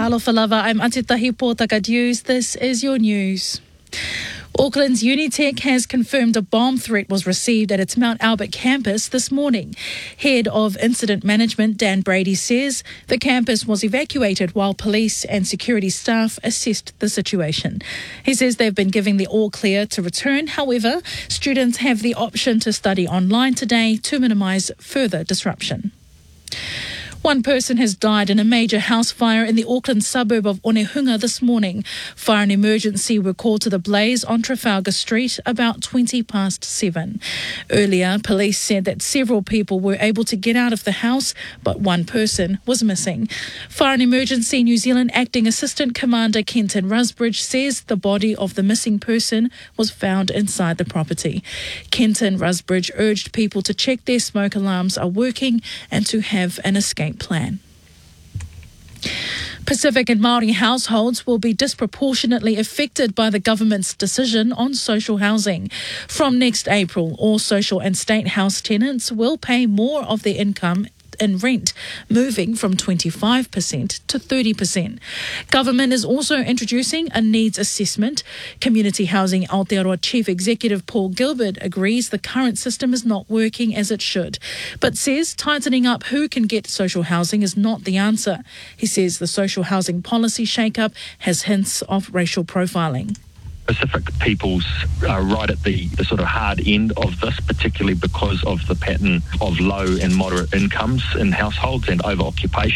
Talofa lava, I'm Atitahi Pōtaka News. This is your news. Auckland's Unitec has confirmed a bomb threat was received at its Mount Albert campus this morning. Head of Incident Management Dan Brady says the campus was evacuated while police and security staff assessed the situation. He says they've been given the all clear to return. However, students have the option to study online today to minimise further disruption. One person has died in a major house fire in the Auckland suburb of Onehunga this morning. Fire and emergency were called to the blaze on Trafalgar Street about 7:20. Earlier, police said that several people were able to get out of the house, but one person was missing. Fire and Emergency New Zealand Acting Assistant Commander Kenton Rusbridge says the body of the missing person was found inside the property. Kenton Rusbridge urged people to check their smoke alarms are working and to have an escape plan. Pacific and Māori households will be disproportionately affected by the government's decision on social housing. From next April, all social and state house tenants will pay more of their income in rent, moving from 25% to 30%. Government is also introducing a needs assessment. Community Housing Aotearoa Chief Executive Paul Gilbert agrees the current system is not working as it should, but says tightening up who can get social housing is not the answer. He says the social housing policy shake-up has hints of racial profiling. Pacific peoples are right at the sort of hard end of this, particularly because of the pattern of low and moderate incomes in households and over-occupation.